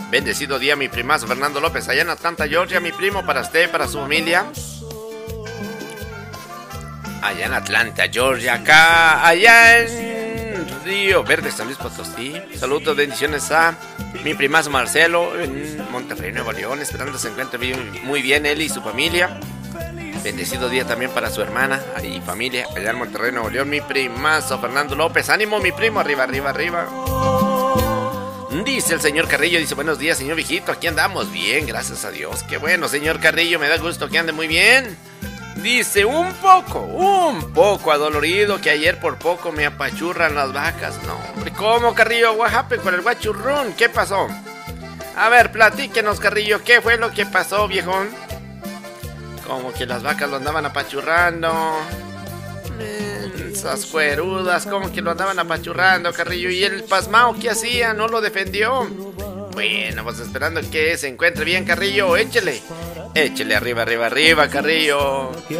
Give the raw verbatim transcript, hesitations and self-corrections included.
Bendecido día, mi primazo Fernando López, allá en Atlanta, Georgia, mi primo, para usted, para su familia. Allá en Atlanta, Georgia, acá, allá en Río Verde, San Luis Potosí. Saludos, bendiciones a mi primazo Marcelo en Monterrey, Nuevo León, esperando se encuentre bien, muy bien él y su familia. Bendecido día también para su hermana y familia allá en Monterrey, Nuevo León, mi primazo Fernando López. Ánimo, mi primo, arriba, arriba, arriba. Dice el señor Carrillo, dice, buenos días, señor viejito, aquí andamos bien, gracias a Dios. Qué bueno, señor Carrillo, me da gusto que ande muy bien. Dice, un poco, un poco adolorido, que ayer por poco me apachurran las vacas. No, hombre, ¿cómo, Carrillo? What happened con el guachurrón? ¿Qué pasó? A ver, platíquenos, Carrillo, ¿qué fue lo que pasó, viejón? Como que las vacas lo andaban apachurrando. Esas cuerudas, como que lo andaban apachurrando, Carrillo. ¿Y el pasmao qué hacía? ¿No lo defendió? Bueno, pues esperando que se encuentre bien, Carrillo. Échele, échele arriba, arriba, arriba, Carrillo.